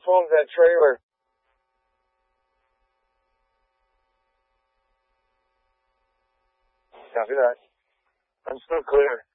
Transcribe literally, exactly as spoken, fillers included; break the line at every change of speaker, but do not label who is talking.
owns that trailer? Copy that. I'm still clear.